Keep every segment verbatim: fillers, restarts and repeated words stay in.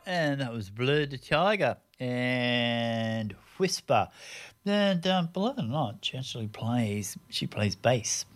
And that was Blur the Tiger and Whisper. And um, believe it or not, she actually plays, she plays bass.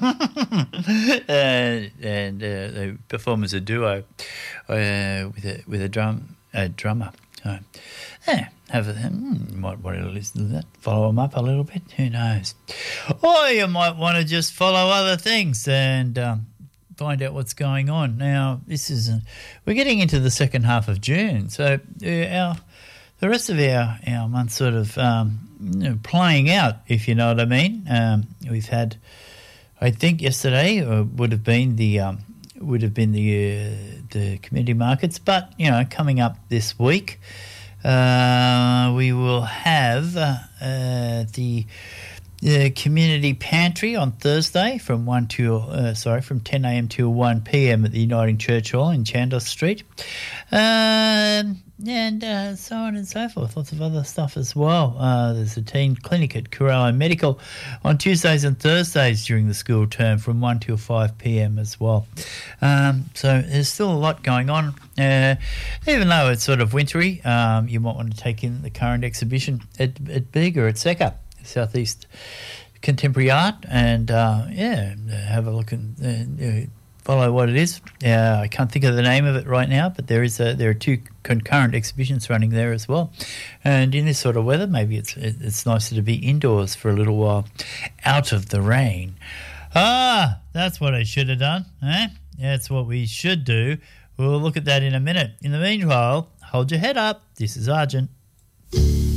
and and uh, they perform as a duo uh, with a with a drum a drummer. So, yeah, have a, hmm, you might want to listen to that, follow them up a little bit, who knows. Or you might want to just follow other things and um, find out what's going on. Now, this is, a, we're getting into the second half of June, so uh, our the rest of our, our month sort of um, you know, playing out, if you know what I mean. Um, we've had, I think yesterday uh, would have been the um, would have been the uh, the community markets, but you know, coming up this week, uh, we will have uh, uh, the the community pantry on Thursday from one to uh, sorry from ten a.m. till one p.m. at the Uniting Church Hall in Chandos Street, um, and uh, so on and so forth. Lots of other stuff as well. Uh, there's a teen clinic at Corallo Medical on Tuesdays and Thursdays during the school term from one till five p.m. as well. Um, so there's still a lot going on. Uh, even though it's sort of wintry, um, you might want to take in the current exhibition at, at Bega at Seca. Southeast Contemporary Art, and uh, yeah, have a look and uh, follow what it is. Uh, I can't think of the name of it right now, but there is a, there are two concurrent exhibitions running there as well. And in this sort of weather, maybe it's it's nicer to be indoors for a little while, out of the rain. Ah, that's what I should have done. Eh? That's what we should do. We'll look at that in a minute. In the meanwhile, hold your head up. This is Argent.